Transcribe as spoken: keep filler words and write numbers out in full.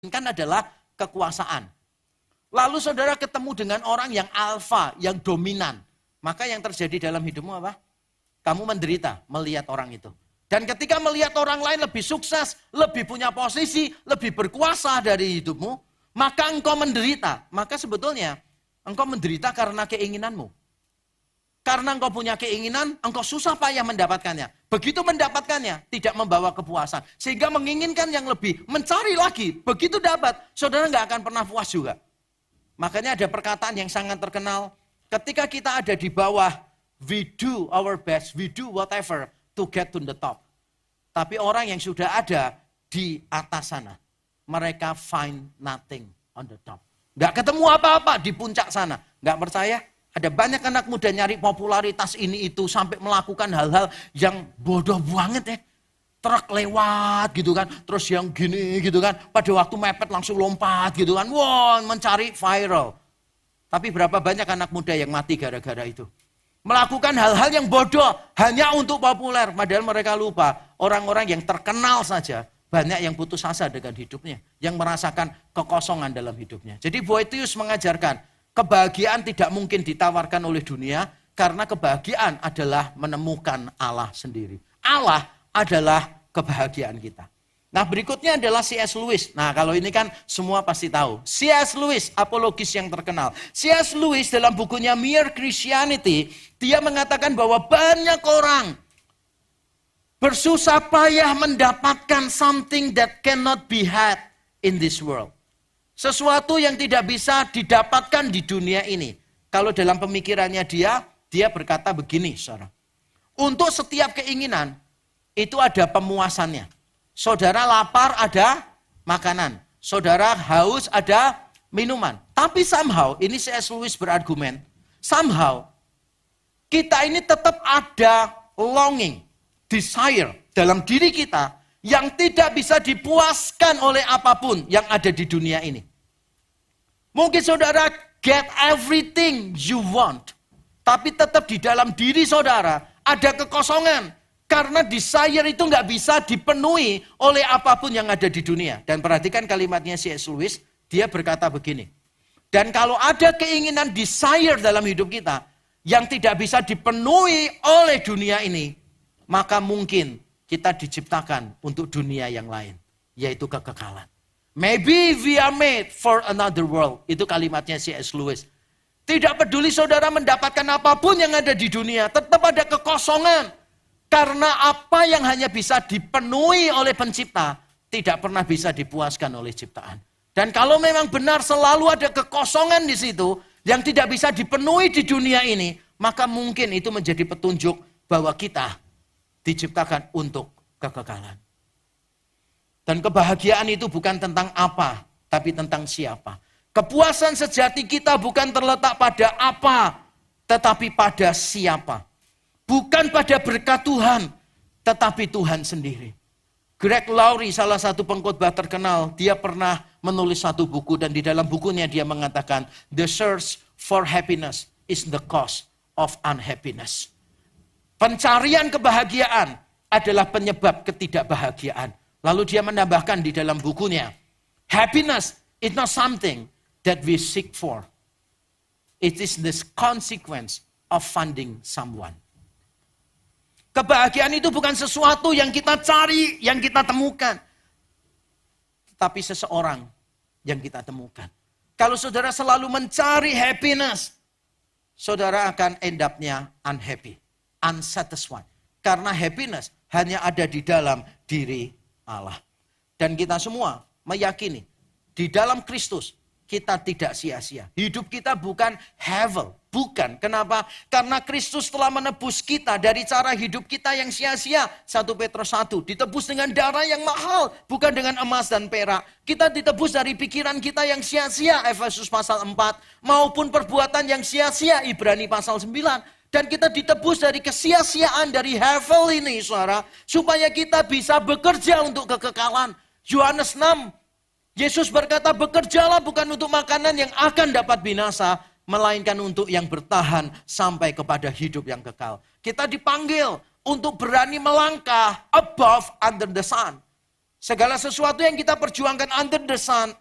kan adalah kekuasaan. Lalu saudara ketemu dengan orang yang alfa, yang dominan. Maka yang terjadi dalam hidupmu apa? Kamu menderita melihat orang itu. Dan ketika melihat orang lain lebih sukses, lebih punya posisi, lebih berkuasa dari hidupmu, maka engkau menderita. Maka sebetulnya engkau menderita karena keinginanmu. Karena engkau punya keinginan, engkau susah payah mendapatkannya. Begitu mendapatkannya, tidak membawa kepuasan. Sehingga menginginkan yang lebih, mencari lagi. Begitu dapat, saudara nggak akan pernah puas juga. Makanya ada perkataan yang sangat terkenal. Ketika kita ada di bawah, we do our best, we do whatever to get to the top. Tapi orang yang sudah ada di atas sana, mereka find nothing on the top. Nggak ketemu apa-apa di puncak sana. Nggak percaya? Ada banyak anak muda nyari popularitas ini itu sampai melakukan hal-hal yang bodoh banget ya. Truk lewat gitu kan, terus yang gini gitu kan. Pada waktu mepet langsung lompat gitu kan. Wah, mencari viral. Tapi berapa banyak anak muda yang mati gara-gara itu. Melakukan hal-hal yang bodoh hanya untuk populer. Padahal mereka lupa orang-orang yang terkenal saja. Banyak yang putus asa dengan hidupnya. Yang merasakan kekosongan dalam hidupnya. Jadi Boethius mengajarkan, kebahagiaan tidak mungkin ditawarkan oleh dunia. Karena kebahagiaan adalah menemukan Allah sendiri. Allah adalah kebahagiaan kita. Nah berikutnya adalah C S Lewis. Nah kalau ini kan semua pasti tahu. C S Lewis, apologis yang terkenal. C S Lewis dalam bukunya Mere Christianity, dia mengatakan bahwa banyak orang bersusah payah mendapatkan something that cannot be had in this world. Sesuatu yang tidak bisa didapatkan di dunia ini. Kalau dalam pemikirannya dia, dia berkata begini, saudara. Untuk setiap keinginan, itu ada pemuasannya. Saudara lapar ada makanan. Saudara haus ada minuman. Tapi somehow, ini C S Lewis berargumen, somehow kita ini tetap ada longing, desire dalam diri kita yang tidak bisa dipuaskan oleh apapun yang ada di dunia ini. Mungkin saudara get everything you want, tapi tetap di dalam diri saudara ada kekosongan. Karena desire itu nggak bisa dipenuhi oleh apapun yang ada di dunia. Dan perhatikan kalimatnya C S Lewis, dia berkata begini. Dan kalau ada keinginan desire dalam hidup kita yang tidak bisa dipenuhi oleh dunia ini, maka mungkin kita diciptakan untuk dunia yang lain, yaitu kekekalan. Maybe we are made for another world. Itu kalimatnya C S Lewis. Tidak peduli saudara mendapatkan apapun yang ada di dunia, tetap ada kekosongan. Karena apa yang hanya bisa dipenuhi oleh pencipta, tidak pernah bisa dipuaskan oleh ciptaan. Dan kalau memang benar selalu ada kekosongan di situ, yang tidak bisa dipenuhi di dunia ini, maka mungkin itu menjadi petunjuk bahwa kita diciptakan untuk kekekalan. Dan kebahagiaan itu bukan tentang apa, tapi tentang siapa. Kepuasan sejati kita bukan terletak pada apa, tetapi pada siapa. Bukan pada berkat Tuhan, tetapi Tuhan sendiri. Greg Laurie, salah satu pengkhotbah terkenal, dia pernah menulis satu buku dan di dalam bukunya dia mengatakan, the search for happiness is the cause of unhappiness. Pencarian kebahagiaan adalah penyebab ketidakbahagiaan. Lalu dia menambahkan di dalam bukunya, happiness is not something that we seek for. It is the consequence of finding someone. Kebahagiaan itu bukan sesuatu yang kita cari, yang kita temukan. Tapi seseorang yang kita temukan. Kalau saudara selalu mencari happiness, saudara akan end up-nya unhappy, unsatisfied. Karena happiness hanya ada di dalam diri Allah. Dan kita semua meyakini, di dalam Kristus kita tidak sia-sia. Hidup kita bukan hevel. Bukan. Kenapa? Karena Kristus telah menebus kita dari cara hidup kita yang sia-sia. satu Petrus satu. Ditebus dengan darah yang mahal. Bukan dengan emas dan perak. Kita ditebus dari pikiran kita yang sia-sia. Efesus pasal empat. Maupun perbuatan yang sia-sia. Ibrani pasal sembilan. Dan kita ditebus dari kesia-siaan dari hevel ini, saudara. Supaya kita bisa bekerja untuk kekekalan. Yohanes enam. Yesus berkata, bekerjalah bukan untuk makanan yang akan dapat binasa, melainkan untuk yang bertahan sampai kepada hidup yang kekal. Kita dipanggil untuk berani melangkah above under the sun. Segala sesuatu yang kita perjuangkan under the sun